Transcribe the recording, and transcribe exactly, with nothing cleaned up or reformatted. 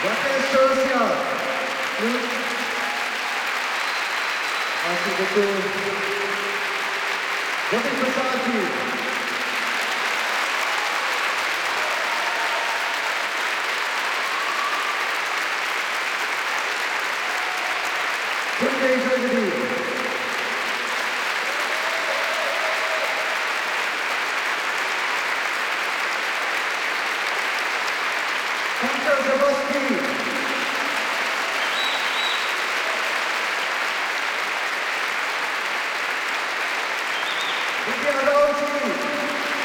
Jaké Šelsia. Asi děkuji. Dobrý sociální. Good day, Peter Zabowski. Vivian Adolfi.